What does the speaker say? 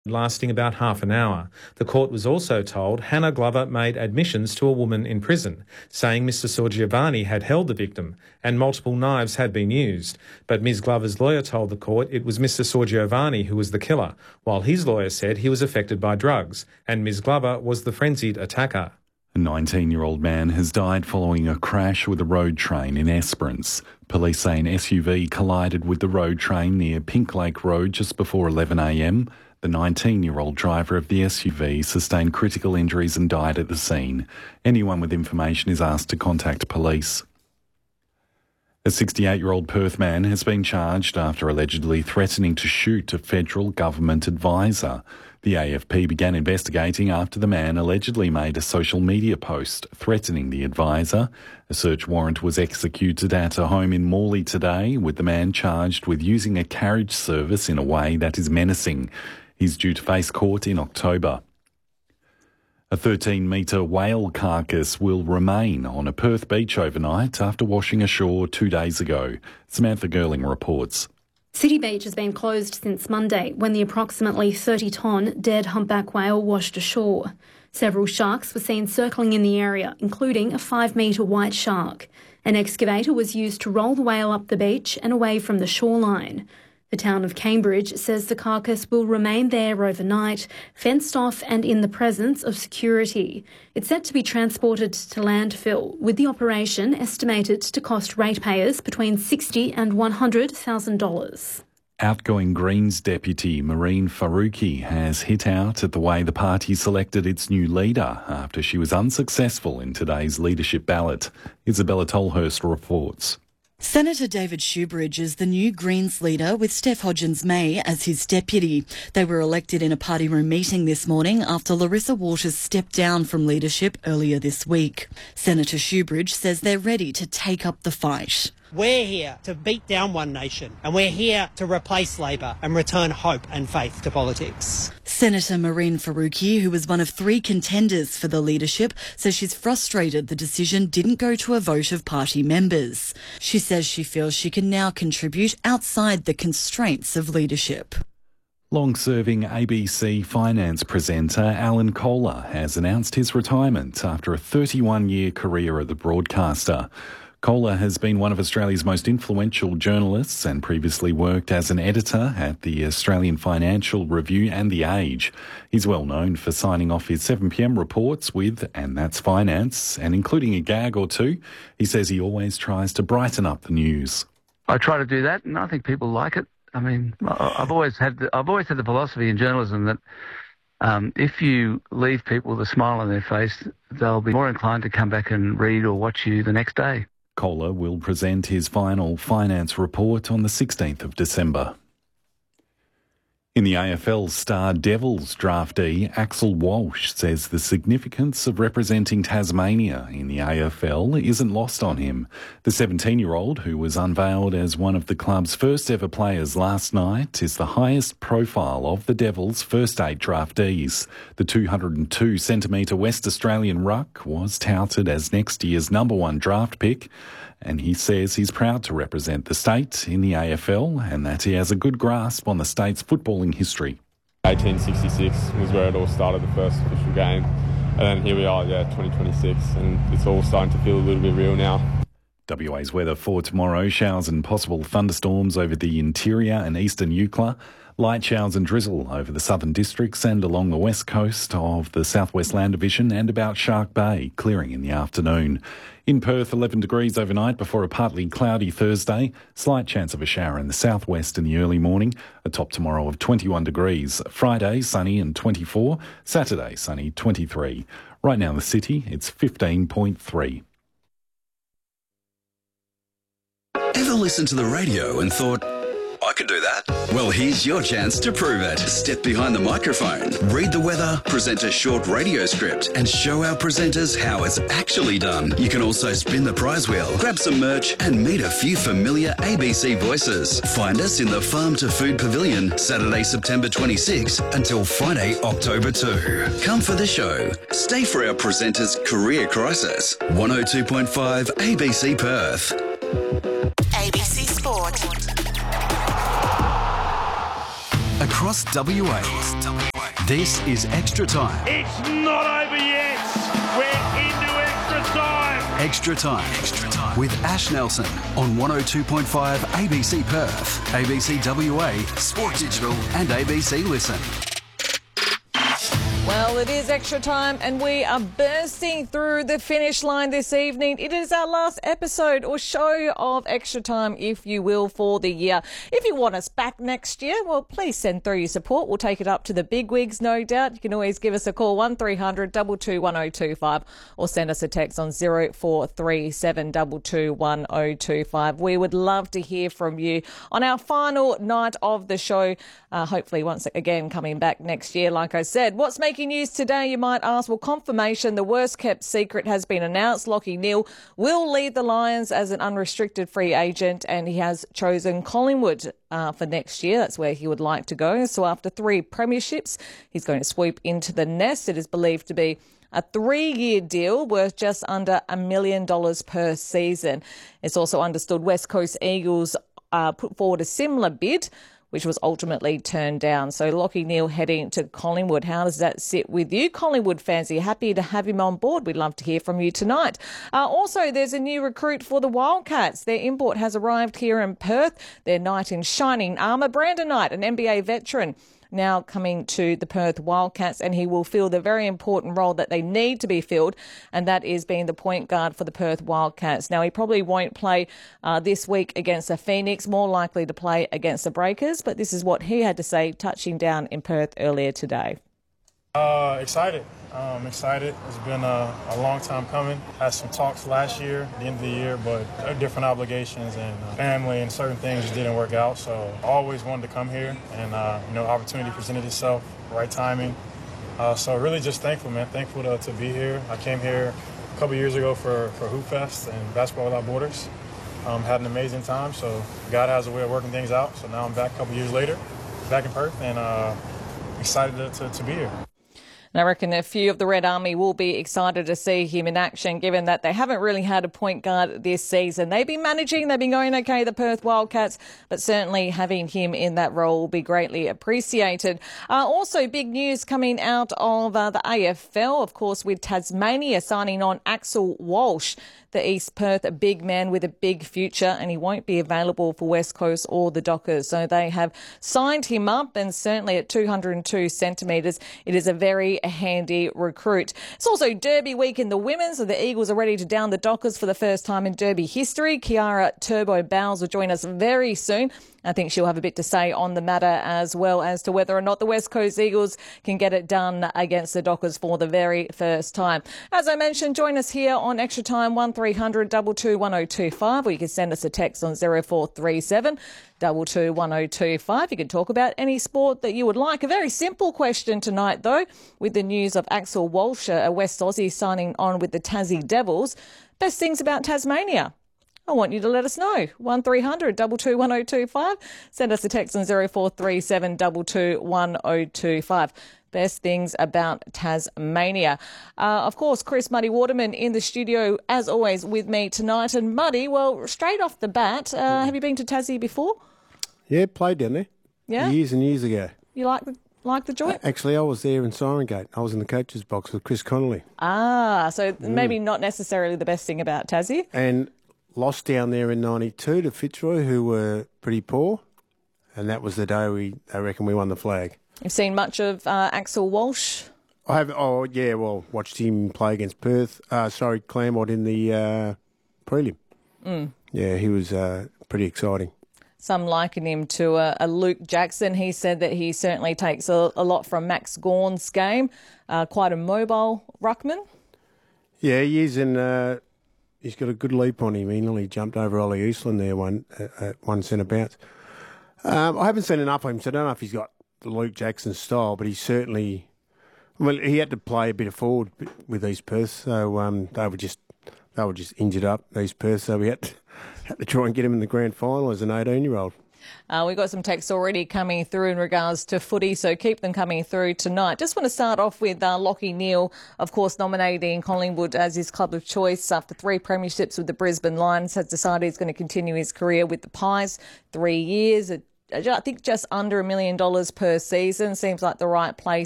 lasting about half an hour. The court was also told Hannah Glover made admissions to a woman in prison, saying Mr Sorgiovanni had held the victim and multiple knives had been used. But Ms Glover's lawyer told the court it was Mr Sorgiovanni who was the killer, while his lawyer said he was affected by drugs and Ms Glover was the frenzied attacker. A 19-year-old man has died following a crash with a road train in Esperance. Police say an SUV collided with the road train near Pink Lake Road just before 11 a.m. The 19-year-old driver of the SUV sustained critical injuries and died at the scene. Anyone with information is asked to contact police. A 68-year-old Perth man has been charged after allegedly threatening to shoot a federal government advisor. The AFP began investigating after the man allegedly made a social media post threatening the advisor. A search warrant was executed at a home in Morley today, with the man charged with using a carriage service in a way that is menacing. He's due to face court in October. A 13-metre whale carcass will remain on a Perth beach overnight after washing ashore 2 days ago. Samantha Girling reports. City Beach has been closed since Monday when the approximately 30-tonne dead humpback whale washed ashore. Several sharks were seen circling in the area, including a 5-metre white shark. An excavator was used to roll the whale up the beach and away from the shoreline. The town of Cambridge says the carcass will remain there overnight, fenced off and in the presence of security. It's set to be transported to landfill, with the operation estimated to cost ratepayers between $60,000 and $100,000. Outgoing Greens deputy Mehreen Faruqi has hit out at the way the party selected its new leader after she was unsuccessful in today's leadership ballot. Isabella Tolhurst reports. Senator David Shoebridge is the new Greens leader with Steph Hodgins-May as his deputy. They were elected in a party room meeting this morning after Larissa Waters stepped down from leadership earlier this week. Senator Shoebridge says they're ready to take up the fight. We're here to beat down One Nation, and we're here to replace Labor and return hope and faith to politics. Senator Mehreen Faruqi, who was one of 3 contenders for the leadership, says she's frustrated the decision didn't go to a vote of party members. She says she feels she can now contribute outside the constraints of leadership. Long-serving ABC finance presenter Alan Kohler has announced his retirement after a 31-year career at the broadcaster. Kohler has been one of Australia's most influential journalists and previously worked as an editor at the Australian Financial Review and The Age. He's well known for signing off his 7pm reports with And That's Finance, and including a gag or two. He says he always tries to brighten up the news. I try to do that, and I think people like it. I mean, I've always had the philosophy in journalism that if you leave people with a smile on their face, they'll be more inclined to come back and read or watch you the next day. Kohler will present his final finance report on the 16th of December. In the AFL, Star Devils draftee Axel Walsh says the significance of representing Tasmania in the AFL isn't lost on him. The 17-year-old, who was unveiled as one of the club's first ever players last night, is the highest profile of the Devils' first 8 draftees. The 202-centimetre West Australian ruck was touted as next year's #1 draft pick, and he says he's proud to represent the state in the AFL and that he has a good grasp on the state's footballing history. 1866 was where it all started, the first official game. And then here we are, 2026, and it's all starting to feel a little bit real now. WA's weather for tomorrow: showers and possible thunderstorms over the interior and eastern Eucla. Light showers and drizzle over the southern districts and along the west coast of the southwest land division and about Shark Bay, clearing in the afternoon. In Perth, 11 degrees overnight before a partly cloudy Thursday. Slight chance of a shower in the southwest in the early morning. A top tomorrow of 21 degrees. Friday, sunny and 24. Saturday, sunny, 23. Right now in the city, it's 15.3. Ever listened to the radio and thought, I could do that? Well, here's your chance to prove it. Step behind the microphone, read the weather, present a short radio script, and show our presenters how it's actually done. You can also spin the prize wheel, grab some merch, and meet a few familiar ABC voices. Find us in the Farm to Food Pavilion, Saturday, September 26 until Friday, October 2. Come for the show. Stay for our presenters' career crisis. 102.5 ABC Perth. ABC Sport. Across WA, This is Extra Time. It's not over yet. We're into extra time. Extra Time. Extra Time. With Ash Nelson on 102.5 ABC Perth, ABC WA, Sport Digital and ABC Listen. Well, it is Extra Time and we are bursting through the finish line this evening. It is our last episode or show of Extra Time, if you will, for the year. If you want us back next year, well, please send through your support. We'll take it up to the bigwigs, no doubt. You can always give us a call, 1300 22 1025, or send us a text on 0437 22 1025. We would love to hear from you on our final night of the show. Hopefully, once again, coming back next year, like I said. What's making news today, you might ask? Well, confirmation, the worst-kept secret has been announced. Lachie Neale will lead the Lions as an unrestricted free agent, and he has chosen Collingwood for next year. That's where he would like to go. So after 3 premierships, he's going to swoop into the nest. It is believed to be a 3-year deal worth just under $1 million per season. It's also understood West Coast Eagles put forward a similar bid, which was ultimately turned down. So Lachie Neale heading to Collingwood. How does that sit with you, Collingwood fans? Are you happy to have him on board? We'd love to hear from you tonight. Also, there's a new recruit for the Wildcats. Their import has arrived here in Perth. Their knight in shining armour, Brandon Knight, an NBA veteran, now coming to the Perth Wildcats, and he will fill the very important role that they need to be filled, and that is being the point guard for the Perth Wildcats. Now, he probably won't play this week against the Phoenix, more likely to play against the Breakers, but this is what he had to say touching down in Perth earlier today. Excited. Excited. It's been a long time coming. Had some talks last year, at the end of the year, but different obligations and family and certain things just didn't work out. So I always wanted to come here, and opportunity presented itself, right timing. So really just thankful, man. Thankful to be here. I came here a couple years ago for Hoop Fest and Basketball Without Borders. Had an amazing time. So God has a way of working things out. So now I'm back a couple years later, back in Perth, and excited to be here. And I reckon a few of the Red Army will be excited to see him in action, given that they haven't really had a point guard this season. They've been managing, they've been going okay, the Perth Wildcats, but certainly having him in that role will be greatly appreciated. Also, big news coming out of the AFL, of course, with Tasmania signing on Axel Walsh, the East Perth big man with a big future, and he won't be available for West Coast or the Dockers. So they have signed him up, and certainly at 202 centimetres, it is a very handy recruit. It's also Derby week in the women's, so the Eagles are ready to down the Dockers for the first time in Derby history. Kiara Turbo Bowles will join us very soon. I think she'll have a bit to say on the matter, as well as to whether or not the West Coast Eagles can get it done against the Dockers for the very first time. As I mentioned, join us here on Extra Time, 1300 22 1025, or you can send us a text on 0437 22 1025. You can talk about any sport that you would like. A very simple question tonight, though, with the news of Axel Walsh, a West Aussie, signing on with the Tassie Devils. Best things about Tasmania? I want you to let us know. 1300 22 1025. Send us a text on 0437 22 1025. Best things about Tasmania. Of course, Chris Muddy Waterman in the studio, as always, with me tonight. And Muddy, well, straight off the bat, have you been to Tassie before? Yeah, played down there. Yeah? Years and years ago. You like the joint? Actually, I was there in Siren Gate. I was in the coach's box with Chris Connolly. So maybe not necessarily the best thing about Tassie. And lost down there in 92 to Fitzroy, who were pretty poor. And that was the day I reckon we won the flag. You've seen much of Axel Walsh? I have. Oh, yeah, well, watched him play against Claremont in the prelim. Yeah, he was pretty exciting. Some liken him to a Luke Jackson. He said that he certainly takes a lot from Max Gawn's game. Quite a mobile ruckman. Yeah, he is, and he's got a good leap on him. He nearly jumped over Ollie Eastland there one centre bounce. I haven't seen enough of him, so I don't know if he's got the Luke Jackson style, but he's certainly... Well, he had to play a bit of forward with East Perth, so they were just injured up, East Perth, so we had to try and get him in the grand final as an 18-year-old. We've got some texts already coming through in regards to footy, so keep them coming through tonight. Just want to start off with Lachie Neale, of course, nominating Collingwood as his club of choice after 3 premierships with the Brisbane Lions. Has decided he's going to continue his career with the Pies. 3 years, I think just under $1 million per season. Seems like the right place